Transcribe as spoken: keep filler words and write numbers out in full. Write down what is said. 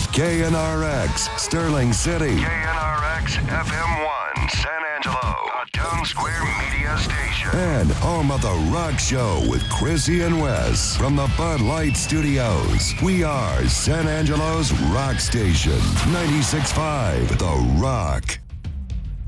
K N R X, Sterling City. K N R X F M one, San Angelo, a Town Square media station. And home of The Rock Show with Chrissy and Wes. From the Bud Light Studios, we are San Angelo's rock station. ninety-six point five The Rock.